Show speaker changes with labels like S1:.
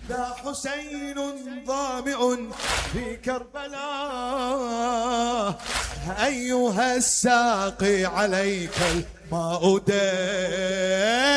S1: ذا حسين ظامئ في كربلاء، أيها الساقي عليك الماء دين.